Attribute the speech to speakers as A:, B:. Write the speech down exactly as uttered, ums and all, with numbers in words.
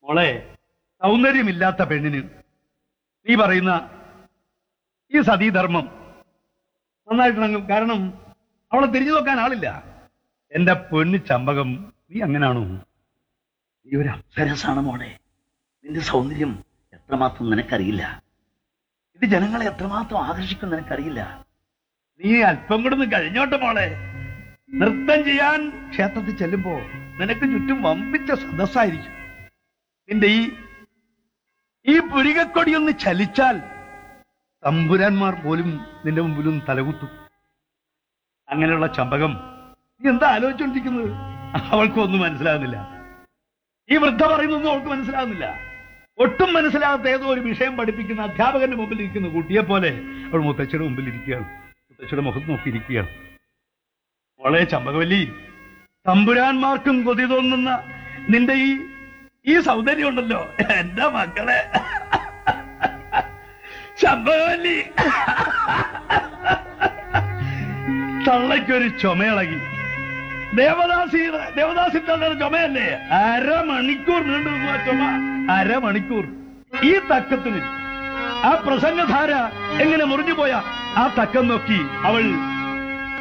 A: മോളെ, സൗന്ദര്യമില്ലാത്ത പെണ്ണിന് നീ പറയുന്ന ഈ സതീധർമ്മം നന്നായിട്ടുണ്ടെങ്കിൽ, കാരണം അവളെ തിരിഞ്ഞു നോക്കാൻ ആളില്ല. എന്റെ പൊന്ന് ചമ്പകം, നീ അങ്ങനാണോ?
B: നീ ഒരു അപ്സരസാണ് മോളെ. നിന്റെ സൗന്ദര്യം എത്രമാത്രം നിനക്കറിയില്ല. ഇത് ജനങ്ങളെ എത്രമാത്രം ആകർഷിക്കും നിനക്കറിയില്ല.
A: നീ അല്പം കൂടെ ഒന്ന് കഴിഞ്ഞോട്ടെ മോളെ. നൃത്തം ചെയ്യാൻ ക്ഷേത്രത്തിൽ ചെല്ലുമ്പോ നിനക്ക് ചുറ്റും വമ്പിച്ച സദസ്സായിരിക്കും. നിന്റെ ഈ ഈ പുരികക്കൊടി ഒന്ന് ചലിച്ചാൽ തമ്പുരാന്മാർ പോലും നിന്റെ മുമ്പിലും തലകുത്തും. അങ്ങനെയുള്ള ചമ്പകം, നീ എന്താ ആലോചിച്ചോണ്ടിരിക്കുന്നത്? അവൾക്കൊന്നും മനസ്സിലാകുന്നില്ല. ഈ വൃദ്ധ പറയുന്നൊന്നും അവൾക്ക് മനസ്സിലാകുന്നില്ല. ഒട്ടും മനസ്സിലാകാത്ത ഏതോ ഒരു വിഷയം പഠിപ്പിക്കുന്ന അധ്യാപകന്റെ മുമ്പിൽ ഇരിക്കുന്ന കുട്ടിയെ പോലെ അവൾ മുത്തച്ഛയുടെ മുമ്പിൽ ഇരിക്കുകയാണ്. മുത്തച്ഛയുടെ മുഖത്ത് നോക്കിയിരിക്കുകയാണ്. മോളെ ചമ്പകവല്ലി, തമ്പുരാന്മാർക്കും കൊതി തോന്നുന്ന നിന്റെ ഈ ഈ സൗന്ദര്യം ഉണ്ടല്ലോ എന്റെ മക്കളെ. ചമ്പകവല്ലി, തള്ളയ്ക്കൊരു ചുമയിളകി. ദേവദാസി ദേവദാസി തള്ളയുടെ ചുമയല്ലേ? അരമണിക്കൂർ നീണ്ടു നിന്നു ആ ചുമ. അരമണിക്കൂർ. ഈ തക്കത്തിന് ആ പ്രസംഗധാര എങ്ങനെ മുറിഞ്ഞുപോയ ആ തക്കം നോക്കി അവൾ